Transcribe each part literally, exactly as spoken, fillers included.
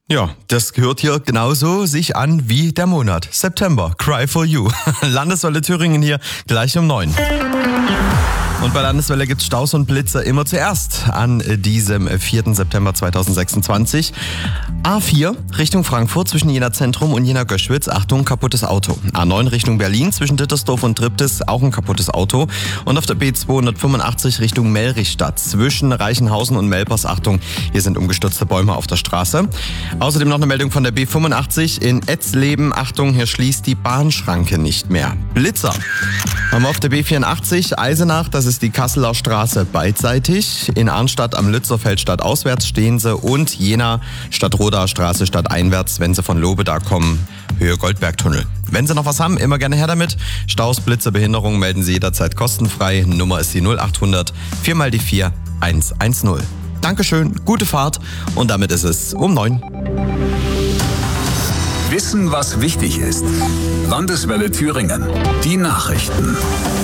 Ja, das gehört hier genauso sich an wie der Monat. September, Cry for You. Landeswelle Thüringen hier, gleich um neun. Und bei Landeswelle gibt's Staus und Blitzer immer zuerst an diesem vierten September zweitausendsechsundzwanzig. A vier Richtung Frankfurt zwischen Jena Zentrum und Jena Göschwitz. Achtung, kaputtes Auto. A neun Richtung Berlin zwischen Dittersdorf und Triptis. Auch ein kaputtes Auto. Und auf der B zweihundertfünfundachtzig Richtung Melrichstadt zwischen Reichenhausen und Melpers. Achtung, hier sind umgestürzte Bäume auf der Straße. Außerdem noch eine Meldung von der B fünfundachtzig in Etzleben. Achtung, hier schließt die Bahnschranke nicht mehr. Blitzer haben wir auf der B vierundachtzig Eisenach. Das ist die Kasseler Straße beidseitig. In Arnstadt am Lützerfeld stadtauswärts stehen sie und Jena Stadtroda Straße stadteinwärts, wenn sie von Lobeda kommen, Höhe Goldbergtunnel. Wenn Sie noch was haben, immer gerne her damit. Staus, Blitzer, Behinderungen melden Sie jederzeit kostenfrei. Nummer ist die null achthundert vier mal die vier eins eins null. Dankeschön, gute Fahrt und damit ist es um neun. Wissen, was wichtig ist. Landeswelle Thüringen. Die Nachrichten.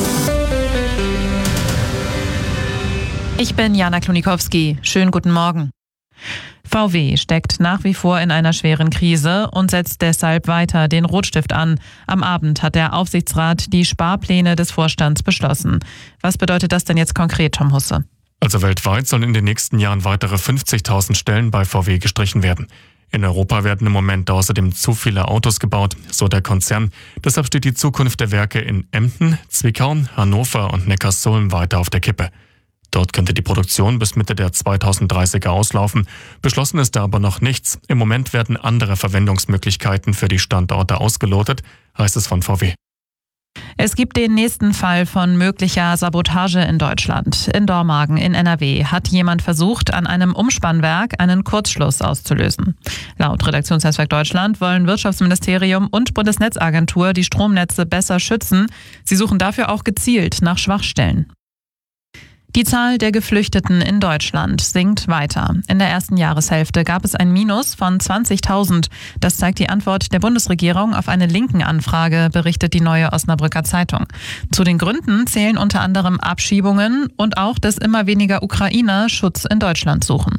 Ich bin Jana Klonikowski. Schönen guten Morgen. V W steckt nach wie vor in einer schweren Krise und setzt deshalb weiter den Rotstift an. Am Abend hat der Aufsichtsrat die Sparpläne des Vorstands beschlossen. Was bedeutet das denn jetzt konkret, Tom Husse? Also weltweit sollen in den nächsten Jahren weitere fünfzigtausend Stellen bei V W gestrichen werden. In Europa werden im Moment außerdem zu viele Autos gebaut, so der Konzern. Deshalb steht die Zukunft der Werke in Emden, Zwickau, Hannover und Neckarsulm weiter auf der Kippe. Dort könnte die Produktion bis Mitte der zweitausenddreißiger auslaufen. Beschlossen ist da aber noch nichts. Im Moment werden andere Verwendungsmöglichkeiten für die Standorte ausgelotet, heißt es von V W. Es gibt den nächsten Fall von möglicher Sabotage in Deutschland. In Dormagen in N R W hat jemand versucht, an einem Umspannwerk einen Kurzschluss auszulösen. Laut Redaktionsnetzwerk Deutschland wollen Wirtschaftsministerium und Bundesnetzagentur die Stromnetze besser schützen. Sie suchen dafür auch gezielt nach Schwachstellen. Die Zahl der Geflüchteten in Deutschland sinkt weiter. In der ersten Jahreshälfte gab es ein Minus von zwanzigtausend. Das zeigt die Antwort der Bundesregierung auf eine linken Anfrage, berichtet die Neue Osnabrücker Zeitung. Zu den Gründen zählen unter anderem Abschiebungen und auch, dass immer weniger Ukrainer Schutz in Deutschland suchen.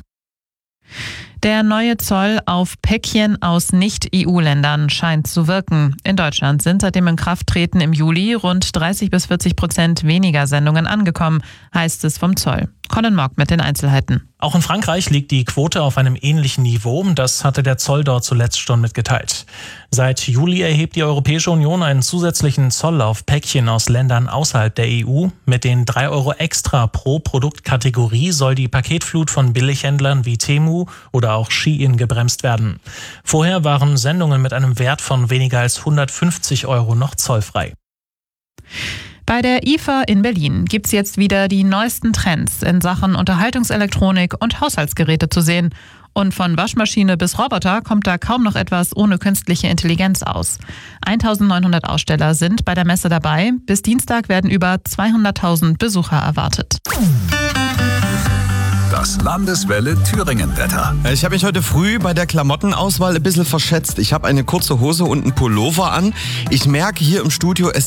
Der neue Zoll auf Päckchen aus Nicht-E U-Ländern scheint zu wirken. In Deutschland sind seit dem Inkrafttreten im Juli rund dreißig bis vierzig Prozent weniger Sendungen angekommen, heißt es vom Zoll. Colin Mock mit den Einzelheiten. Auch in Frankreich liegt die Quote auf einem ähnlichen Niveau. Das hatte der Zoll dort zuletzt schon mitgeteilt. Seit Juli erhebt die Europäische Union einen zusätzlichen Zoll auf Päckchen aus Ländern außerhalb der E U. Mit den drei Euro extra pro Produktkategorie soll die Paketflut von Billighändlern wie Temu oder auch Shein gebremst werden. Vorher waren Sendungen mit einem Wert von weniger als hundertfünfzig Euro noch zollfrei. Bei der I F A in Berlin gibt's jetzt wieder die neuesten Trends in Sachen Unterhaltungselektronik und Haushaltsgeräte zu sehen. Und von Waschmaschine bis Roboter kommt da kaum noch etwas ohne künstliche Intelligenz aus. eintausendneunhundert Aussteller sind bei der Messe dabei. Bis Dienstag werden über zweihunderttausend Besucher erwartet. Das Landeswelle Thüringen-Wetter. Ich habe mich heute früh bei der Klamottenauswahl ein bisschen verschätzt. Ich habe eine kurze Hose und einen Pullover an. Ich merke hier im Studio, es